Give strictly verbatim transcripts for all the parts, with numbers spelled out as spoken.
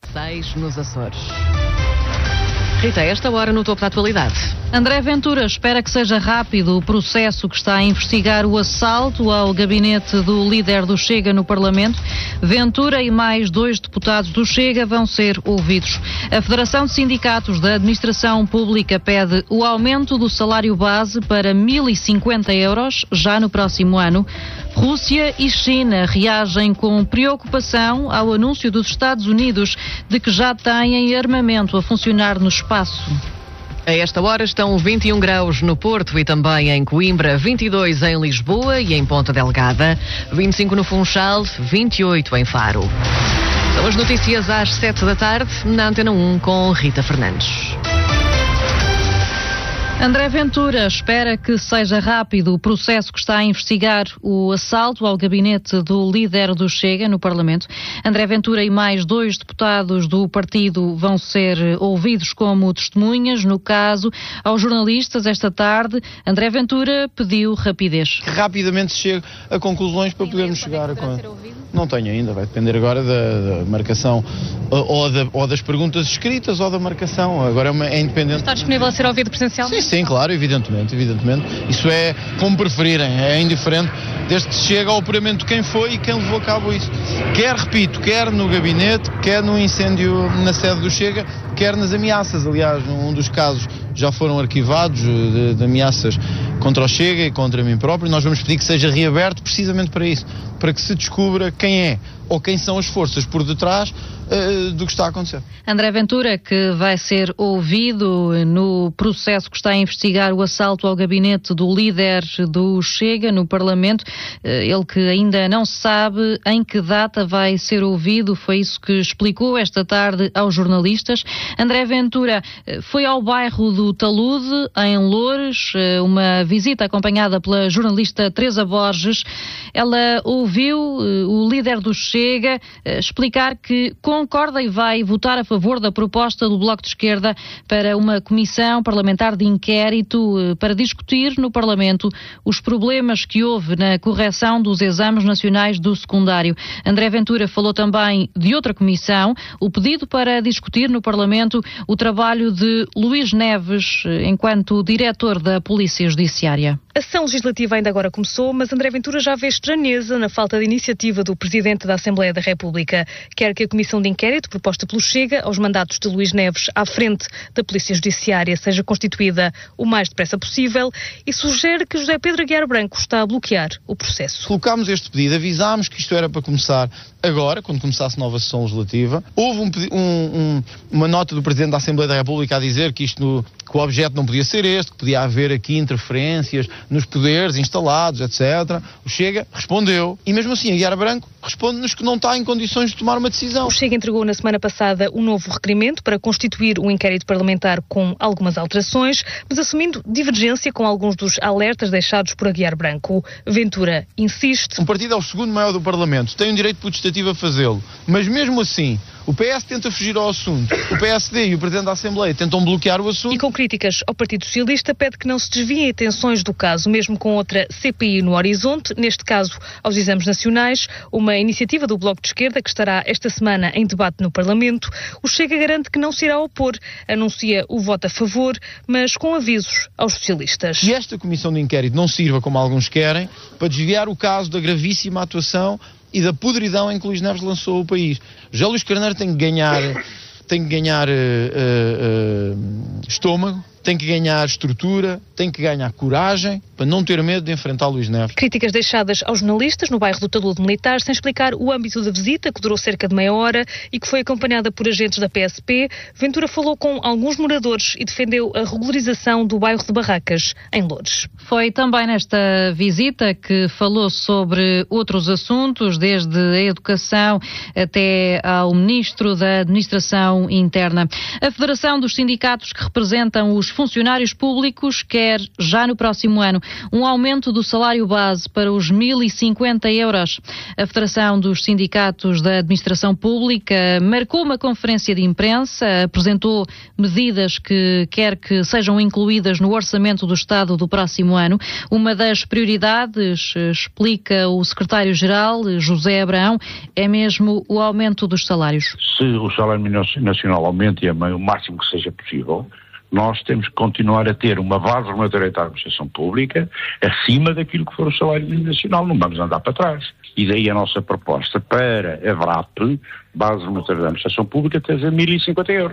seis nos Açores. Rita, esta hora no topo da atualidade. André Ventura espera que seja rápido o processo que está a investigar o assalto ao gabinete do líder do Chega no Parlamento. Ventura e mais dois deputados do Chega vão ser ouvidos. A Federação de Sindicatos da Administração Pública pede o aumento do salário base para mil e cinquenta euros já no próximo ano. Rússia e China reagem com preocupação ao anúncio dos Estados Unidos de que já têm armamento a funcionar no espaço. A esta hora estão vinte e um graus no Porto e também em Coimbra, vinte e dois em Lisboa e em Ponta Delgada, vinte e cinco no Funchal, vinte e oito em Faro. São as notícias às sete da tarde, na Antena um com Rita Fernandes. André Ventura espera que seja rápido o processo que está a investigar o assalto ao gabinete do líder do Chega no Parlamento. André Ventura e mais dois deputados do partido vão ser ouvidos como testemunhas. No caso, aos jornalistas esta tarde, André Ventura pediu rapidez. Que rapidamente se chegue a conclusões para podermos chegar a... Não tenho ainda, vai depender agora da, da marcação ou, da, ou das perguntas escritas ou da marcação. Agora é, uma, é independente. Está disponível a ser ouvido presencialmente? Sim, sim, claro, evidentemente, evidentemente. Isso é como preferirem, é indiferente, desde que se chega ao apuramento de quem foi e quem levou a cabo isso. Quer, repito, quer no gabinete, quer no incêndio na sede do Chega, quer nas ameaças. Aliás, um dos casos já foram arquivados de, de ameaças contra o Chega e contra mim próprio. Nós vamos pedir que seja reaberto precisamente para isso, para que se descubra quem é ou quem são as forças por detrás uh, do que está a acontecer. André Ventura, que vai ser ouvido no processo que está a investigar o assalto ao gabinete do líder do Chega no Parlamento, uh, ele que ainda não sabe em que data vai ser ouvido, foi isso que explicou esta tarde aos jornalistas. André Ventura uh, foi ao bairro do Talude, em Loures, uh, uma visita acompanhada pela jornalista Teresa Borges. Ela ouviu uh, o líder do Chega Chega explicar que concorda e vai votar a favor da proposta do Bloco de Esquerda para uma comissão parlamentar de inquérito para discutir no Parlamento os problemas que houve na correção dos exames nacionais do secundário. André Ventura falou também de outra comissão, o pedido para discutir no Parlamento o trabalho de Luís Neves enquanto diretor da Polícia Judiciária. A sessão legislativa ainda agora começou, mas André Ventura já vê estranheza na falta de iniciativa do Presidente da Assembleia da República. Quer que a comissão de inquérito proposta pelo Chega aos mandatos de Luís Neves à frente da Polícia Judiciária seja constituída o mais depressa possível e sugere que José Pedro Aguiar Branco está a bloquear o processo. Colocámos este pedido, avisámos que isto era para começar agora, quando começasse a nova sessão legislativa. Houve um, um, um, uma nota do Presidente da Assembleia da República a dizer que isto no, que o objeto não podia ser este, que podia haver aqui interferências nos poderes instalados, etcétera. O Chega respondeu e mesmo assim Aguiar Branco responde-nos que não está em condições de tomar uma decisão. O Chega entregou na semana passada um novo requerimento para constituir um inquérito parlamentar com algumas alterações, mas assumindo divergência com alguns dos alertas deixados por Aguiar Branco. Ventura insiste. Um partido é o segundo maior do Parlamento, tem um direito potestativo a fazê-lo, mas mesmo assim o P S tenta fugir ao assunto, o P S D e o Presidente da Assembleia tentam bloquear o assunto. E com críticas ao Partido Socialista, pede que não se desviem atenções do caso, mesmo com outra C P I no horizonte, neste caso aos exames nacionais, uma iniciativa do Bloco de Esquerda que estará esta semana em debate no Parlamento. O Chega garante que não se irá opor, anuncia o voto a favor, mas com avisos aos socialistas. E esta comissão de inquérito não sirva, como alguns querem, para desviar o caso da gravíssima atuação e da podridão em que Luís Neves lançou o país. José Luís Carneiro tem que ganhar, tem que ganhar uh, uh, uh, estômago, tem que ganhar estrutura, tem que ganhar coragem para não ter medo de enfrentar Luís Neves. Críticas deixadas aos jornalistas no bairro do Talude Militar, sem explicar o âmbito da visita, que durou cerca de meia hora e que foi acompanhada por agentes da P S P. Ventura falou com alguns moradores e defendeu a regularização do bairro de Barracas, em Loures. Foi também nesta visita que falou sobre outros assuntos, desde a educação até ao Ministro da Administração Interna. A Federação dos Sindicatos que representam os funcionários públicos quer, já no próximo ano, um aumento do salário base para os mil e cinquenta euros. A Federação dos Sindicatos da Administração Pública marcou uma conferência de imprensa, apresentou medidas que quer que sejam incluídas no orçamento do Estado do próximo ano. Uma das prioridades, explica o secretário-geral, José Abraão, é mesmo o aumento dos salários. Se o salário nacional aumenta e o máximo que seja possível, nós temos que continuar a ter uma base regulatória da administração pública acima daquilo que for o salário nacional, não vamos andar para trás. E daí a nossa proposta para a V R A P, base regulatória da administração pública, ter a mil e cinquenta euros.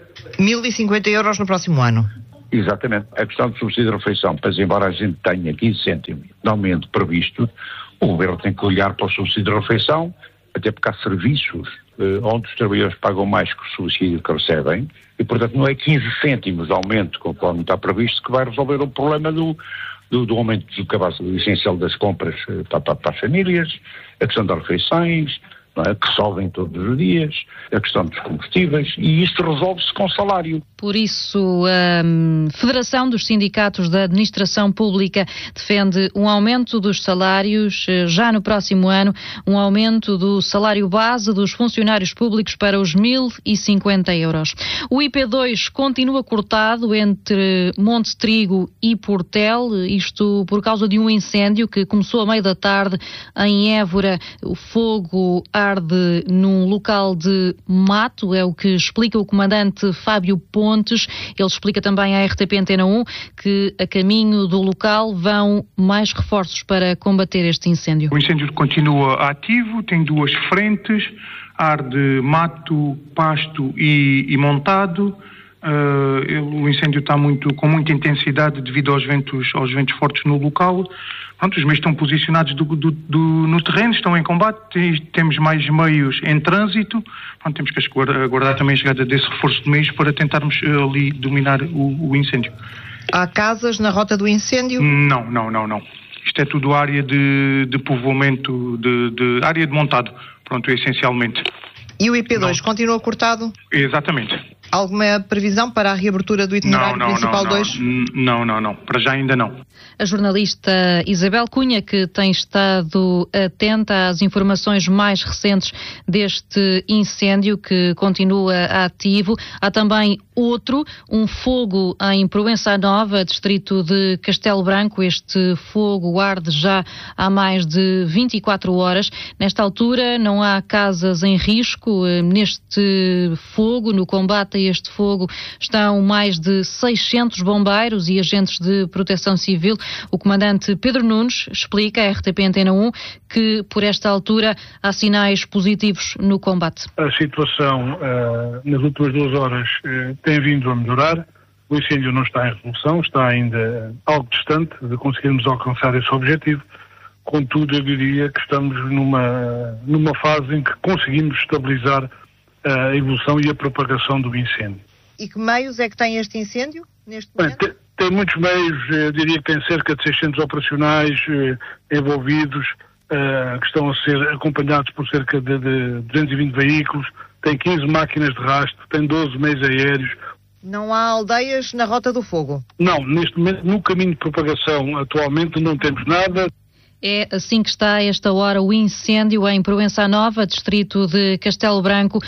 mil e cinquenta euros no próximo ano? Exatamente. A questão do subsídio de refeição, pois embora a gente tenha quinze cêntimos de aumento previsto, o governo tem que olhar para o subsídio de refeição, até porque há serviços eh, onde os trabalhadores pagam mais que o subsídio que recebem, e portanto não é quinze cêntimos de aumento, conforme está previsto, que vai resolver o problema do, do, do aumento do cabaz essencial das compras eh, para, para, para as famílias, a questão das refeições, não é, que sobem todos os dias, a questão dos combustíveis, e isto resolve-se com salário. Por isso, a Federação dos Sindicatos da Administração Pública defende um aumento dos salários já no próximo ano, um aumento do salário base dos funcionários públicos para os mil e cinquenta euros. O I P dois continua cortado entre Monte Trigo e Portel, isto por causa de um incêndio que começou a meio da tarde em Évora. O fogo arde num local de mato, é o que explica o comandante Fábio Pontes. Ele explica também à R T P Antena um que a caminho do local vão mais reforços para combater este incêndio. O incêndio continua ativo, tem duas frentes, arde mato, pasto e, e montado. Uh, ele, o incêndio está muito, com muita intensidade devido aos ventos, aos ventos fortes no local. Pronto, os meios estão posicionados do, do, do, no terreno, estão em combate, tem, temos mais meios em trânsito. Pronto, temos que aguardar, aguardar também a chegada desse reforço de meios para tentarmos ali dominar o, o incêndio. Há casas na rota do incêndio? Não, não, não, não. Isto é tudo área de, de povoamento, de, de área de montado, pronto, essencialmente. E o I P dois não. continua cortado? Exatamente. Alguma previsão para a reabertura do itinerário não, não, principal não, dois? Não, não, não. Para já ainda não. A jornalista Isabel Cunha, que tem estado atenta às informações mais recentes deste incêndio que continua ativo. Há também outro, um fogo em Proença Nova, distrito de Castelo Branco. Este fogo arde já há mais de vinte e quatro horas. Nesta altura não há casas em risco. Neste fogo, no combate a este fogo, estão mais de seiscentos bombeiros e agentes de proteção civil. O comandante Pedro Nunes explica à R T P Antena um que, por esta altura, há sinais positivos no combate. A situação uh, nas últimas duas horas uh, tem vindo a melhorar. O incêndio não está em resolução, está ainda algo distante de conseguirmos alcançar esse objetivo. Contudo, eu diria que estamos numa, numa fase em que conseguimos estabilizar a evolução e a propagação do incêndio. E que meios é que tem este incêndio neste momento? Bem, tem, tem muitos meios, eu diria que tem cerca de seiscentos operacionais eh, envolvidos, eh, que estão a ser acompanhados por cerca de, de duzentos e vinte veículos, tem quinze máquinas de rastro, tem doze meios aéreos. Não há aldeias na Rota do Fogo? Não, neste momento no caminho de propagação atualmente não temos nada. É assim que está a esta hora o incêndio em Proença Nova, distrito de Castelo Branco.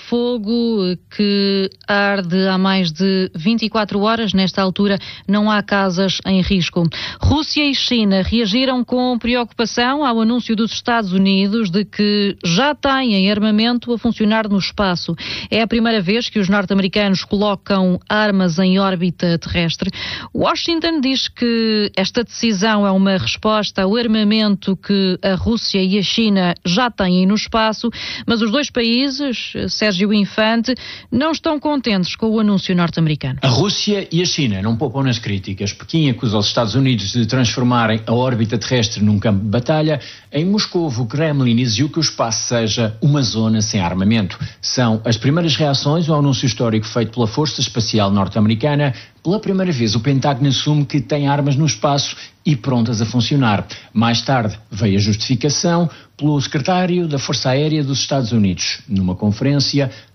Fogo que arde há mais de vinte e quatro horas. Nesta altura não há casas em risco. Rússia e China reagiram com preocupação ao anúncio dos Estados Unidos de que já têm armamento a funcionar no espaço. É a primeira vez que os norte-americanos colocam armas em órbita terrestre. Washington diz que esta decisão é uma resposta ao armamento que a Rússia e a China já têm no espaço, mas os dois países, Sérgio Infante, não estão contentes com o anúncio norte-americano. A Rússia e a China não poupam nas críticas. Pequim acusa os Estados Unidos de transformarem a órbita terrestre num campo de batalha. Em Moscou, o Kremlin exigiu que o espaço seja uma zona sem armamento. São as primeiras reações ao anúncio histórico feito pela Força Espacial Norte-Americana. Pela primeira vez, o Pentágono assume que tem armas no espaço e prontas a funcionar. Mais tarde, veio a justificação pelo secretário da Força Aérea dos Estados Unidos. Numa conferência,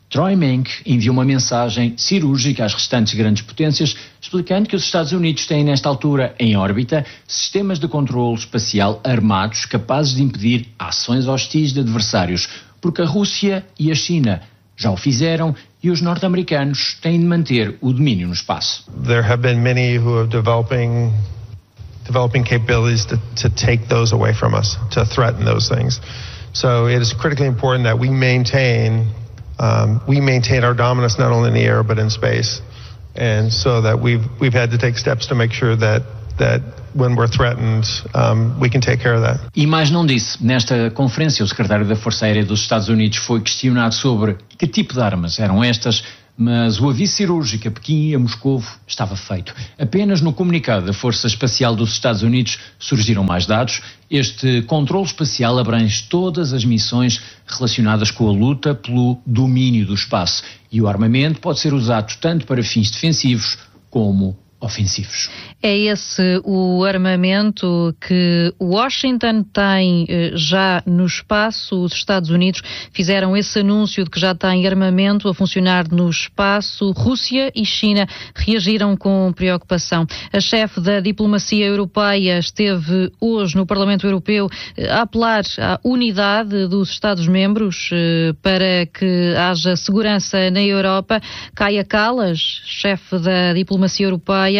Troy Menck enviou uma mensagem cirúrgica às restantes grandes potências, explicando que os Estados Unidos têm nesta altura em órbita sistemas de controle espacial armados capazes de impedir ações hostis de adversários, porque a Rússia e a China já o fizeram e os norte-americanos têm de manter o domínio no espaço. There have been many who are developing developing capabilities to, to take those away from us, to threaten those things. So it is critically important that we maintain Um, we maintain our dominance not only in the air but in space, and so that we've we've had to take steps to make sure that that when we're threatened, um, we can take care of that. E mais não disse. Nesta conferência, o secretário da Força Aérea dos Estados Unidos foi questionado sobre que tipo de armas eram estas, mas o aviso cirúrgico a Pequim e a Moscovo estava feito. Apenas no comunicado da Força Espacial dos Estados Unidos surgiram mais dados. Este controle espacial abrange todas as missões relacionadas com a luta pelo domínio do espaço, e o armamento pode ser usado tanto para fins defensivos como ofensivos. É esse o armamento que Washington tem já no espaço. Os Estados Unidos fizeram esse anúncio de que já têm armamento a funcionar no espaço. Rússia e China reagiram com preocupação. A chefe da diplomacia europeia esteve hoje no Parlamento Europeu a apelar à unidade dos Estados-membros para que haja segurança na Europa. Kaja Kallas, chefe da diplomacia europeia,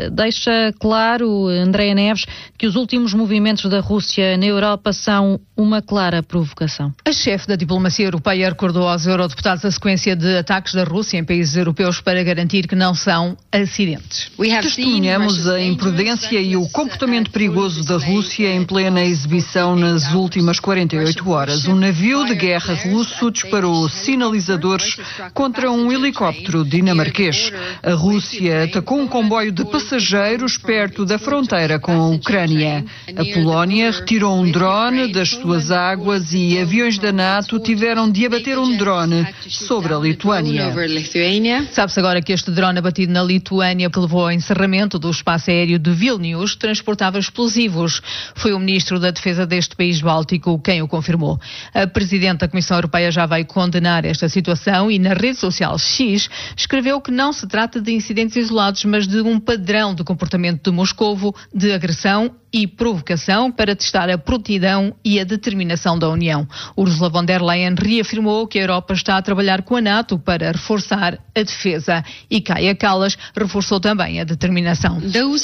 deixa claro, Andréa Neves, que os últimos movimentos da Rússia na Europa são uma clara provocação. A chefe da diplomacia europeia recordou aos eurodeputados a sequência de ataques da Rússia em países europeus para garantir que não são acidentes. Testemunhamos a imprudência e o comportamento perigoso da Rússia em plena exibição nas últimas quarenta e oito horas. Um navio de guerra russo disparou sinalizadores contra um helicóptero dinamarquês. A Rússia atacou um comboio de passageiros perto da fronteira com a Ucrânia. A Polónia retirou um drone das suas águas e aviões da NATO tiveram de abater um drone sobre a Lituânia. Sabe-se agora que este drone abatido na Lituânia, que levou ao encerramento do espaço aéreo de Vilnius, transportava explosivos. Foi o ministro da Defesa deste país báltico quem o confirmou. A presidente da Comissão Europeia já vai condenar esta situação e na rede social X escreveu que não se trata de incidentes isolados, mas de um padrão de comportamento de Moscovo, de agressão e provocação para testar a prontidão e a determinação da União. Ursula von der Leyen reafirmou que a Europa está a trabalhar com a NATO para reforçar a defesa, e Kaja Kallas reforçou também a determinação.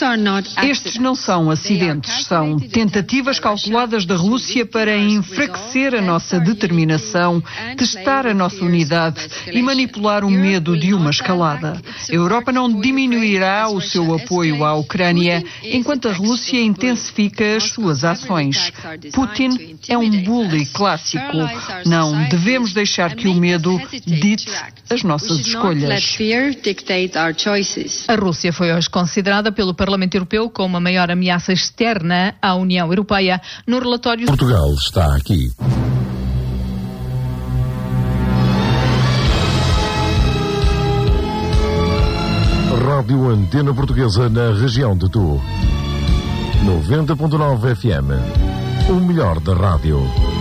Estes não são acidentes, são tentativas calculadas da Rússia para enfraquecer a nossa determinação, testar a nossa unidade e manipular o medo de uma escalada. A Europa não diminuirá o seu apoio à Ucrânia enquanto a Rússia intensifica as suas ações. Putin é um bully clássico. Não devemos deixar que o medo dite as nossas escolhas. A Rússia foi hoje considerada pelo Parlamento Europeu como a maior ameaça externa à União Europeia. No relatório... Portugal está aqui. Rádio Antena Portuguesa na região de Tu. noventa ponto nove F M. O melhor da rádio.